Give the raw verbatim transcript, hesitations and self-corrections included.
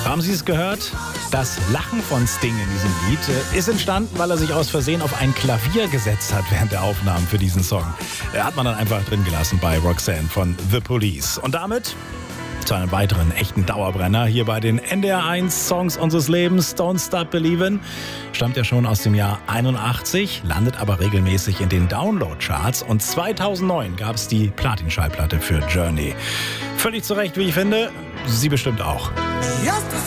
Haben Sie es gehört? Das Lachen von Sting in diesem Lied ist entstanden, weil er sich aus Versehen auf ein Klavier gesetzt hat während der Aufnahmen für diesen Song. Er hat man dann einfach drin gelassen bei Roxanne von The Police. Und damit zu einem weiteren echten Dauerbrenner hier bei den N D R eins Songs unseres Lebens. Don't Stop Believin'. Stammt ja schon aus dem Jahr einundachtzig, landet aber regelmäßig in den Download-Charts. Und zweitausendneun gab es die Platin-Schallplatte für Journey. Völlig zu Recht, wie ich finde. Sie bestimmt auch.